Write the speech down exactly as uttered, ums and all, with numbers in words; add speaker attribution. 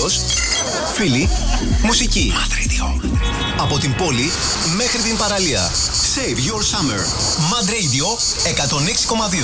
Speaker 1: φίλος, φίλοι, μουσική. Mad Radio. Από την πόλη μέχρι την παραλία. Save your summer. Mad Radio εκατόν έξι κόμμα δύο.